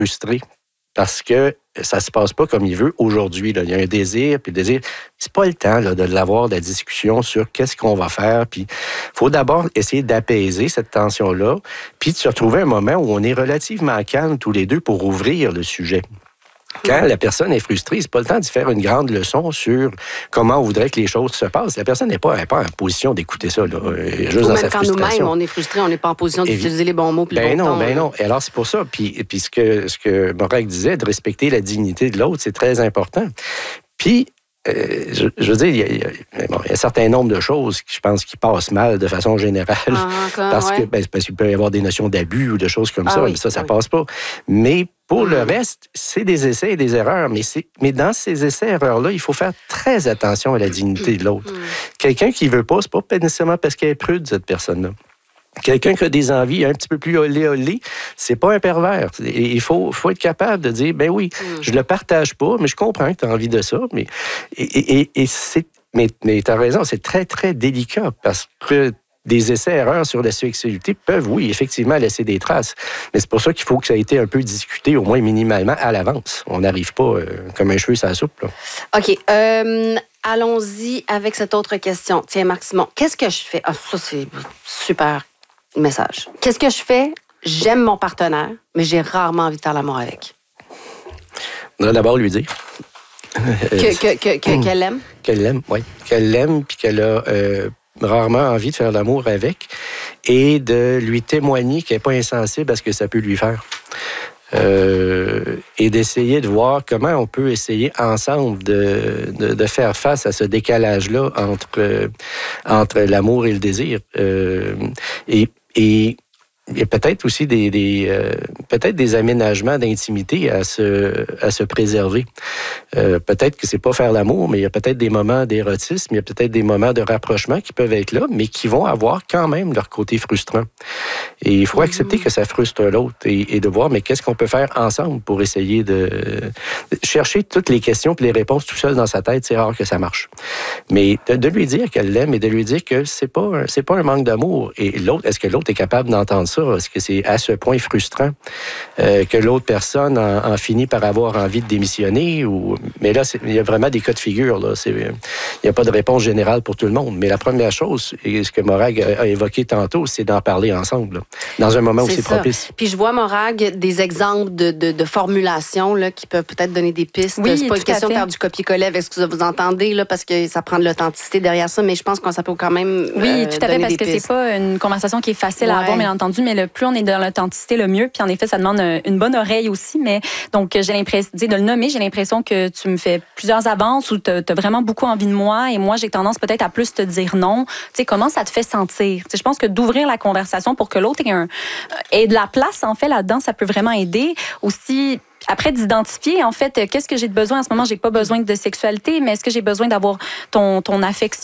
frustré parce que ça ne se passe pas comme il veut aujourd'hui. Là. Il y a un désir, puis le désir, c'est pas le temps là, de l'avoir, de la discussion sur qu'est-ce qu'on va faire. Puis il faut d'abord essayer d'apaiser cette tension-là, puis de se retrouver un moment où on est relativement calme tous les deux pour ouvrir le sujet. Quand la personne est frustrée, c'est pas le temps d'y faire une grande leçon sur comment on voudrait que les choses se passent. La personne n'est pas en position d'écouter ça, là, juste ou dans même sa quand frustration. nous-mêmes, on est frustrés, on n'est pas en position d'utiliser les bons mots puis le bon ton. Ben non. Et alors, c'est pour ça. Puis ce que Morag disait, de respecter la dignité de l'autre, c'est très important. Puis, je veux dire, il y a un certain nombre de choses qui, je pense, qui passent mal de façon générale. Parce qu'il peut y avoir des notions d'abus ou de choses comme ça. Oui, mais ça passe pas. Mais pour le reste, c'est des essais et des erreurs. Mais dans ces essais-erreurs-là, il faut faire très attention à la dignité de l'autre. Quelqu'un qui veut pas, c'est pas nécessairement parce qu'elle est prude, cette personne-là. Quelqu'un qui a des envies un petit peu plus olé, c'est pas un pervers. Il faut être capable de dire, ben oui, je le partage pas, mais je comprends que tu as envie de ça. Mais tu as raison, c'est très, très délicat parce que des essais-erreurs sur la sexualité peuvent, oui, effectivement, laisser des traces. Mais c'est pour ça qu'il faut que ça ait été un peu discuté, au moins minimalement, à l'avance. On n'arrive pas comme un cheveu sur la soupe. Là. OK. Allons-y avec cette autre question. Tiens, Marc-Simon, qu'est-ce que je fais? Ah, ça, c'est super message. Qu'est-ce que je fais? J'aime mon partenaire, mais j'ai rarement envie de faire l'amour avec. On va d'abord lui dire. Qu'elle l'aime? Qu'elle l'aime, oui. Qu'elle l'aime, puis qu'elle a rarement envie de faire l'amour avec, et de lui témoigner qu'elle n'est pas insensible à ce que ça peut lui faire. Et d'essayer de voir comment on peut essayer ensemble de faire face à ce décalage-là entre l'amour et le désir. Et il y a peut-être aussi peut-être des aménagements d'intimité à se préserver. Peut-être que c'est pas faire l'amour, mais il y a peut-être des moments d'érotisme, il y a peut-être des moments de rapprochement qui peuvent être là, mais qui vont avoir quand même leur côté frustrant. Et il faut accepter que ça frustre l'autre et de voir, mais qu'est-ce qu'on peut faire ensemble pour essayer de chercher toutes les questions et les réponses tout seul dans sa tête, c'est rare que ça marche. Mais de lui dire qu'elle l'aime et de lui dire que c'est pas un manque d'amour. Et l'autre, est-ce que l'autre est capable d'entendre ça? Est-ce que c'est à ce point frustrant que l'autre personne en finit par avoir envie de démissionner? Mais là, il y a vraiment des cas de figure. Là. Il n'y a pas de réponse générale pour tout le monde. Mais la première chose, et ce que Morag a évoqué tantôt, c'est d'en parler ensemble, là, dans un moment où c'est propice. Puis je vois, Morag, des exemples de formulations là, qui peuvent peut-être donner des pistes. Oui, c'est pas une question de faire du copier-coller avec ce que vous entendez, là, parce que ça prend de l'authenticité derrière ça, mais je pense que ça peut quand même oui, tout à fait, parce que c'est pas une conversation qui est facile à avoir, bien entendu, mais le plus on est dans l'authenticité, le mieux. Puis en effet, ça demande une bonne oreille aussi. Mais donc, j'ai l'impression, de le nommer, j'ai l'impression que tu me fais plusieurs avances ou tu as vraiment beaucoup envie de moi et moi, j'ai tendance peut-être à plus te dire non. Tu sais, comment ça te fait sentir? Je pense que d'ouvrir la conversation pour que l'autre ait de la place, en fait, là-dedans, ça peut vraiment aider. Aussi, après, d'identifier, en fait, qu'est-ce que j'ai de besoin. En ce moment, j'ai pas besoin de sexualité, mais est-ce que j'ai besoin d'avoir ton affection?